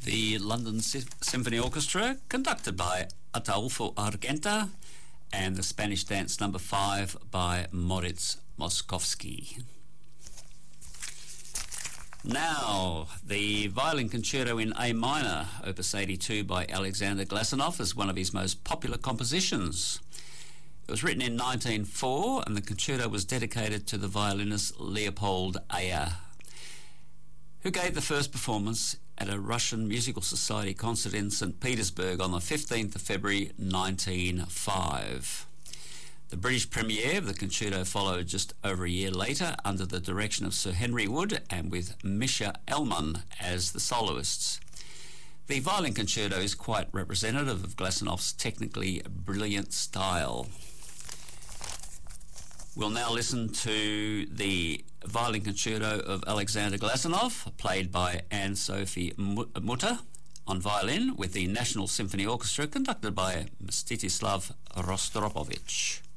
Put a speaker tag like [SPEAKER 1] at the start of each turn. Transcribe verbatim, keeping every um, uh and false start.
[SPEAKER 1] The London Sy- Symphony Orchestra, conducted by Ataulfo Argenta, and the Spanish Dance Number five by Moritz Moskowski. Now, the Violin Concerto in A minor, Opus eighty-two by Alexander Glasunov, is one of his most popular compositions. It was written in nineteen oh four, and the concerto was dedicated to the violinist Leopold Ayer, who gave the first performance at a Russian Musical Society concert in Saint Petersburg on the fifteenth of February nineteen oh five. The British premiere of the concerto followed just over a year later under the direction of Sir Henry Wood and with Misha Elman as the soloists. The violin concerto is quite representative of Glasunov's technically brilliant style. We'll now listen to the violin concerto of Alexander Glasunov, played by Anne-Sophie Mutter on violin with the National Symphony Orchestra, conducted by Mstislav Rostropovich.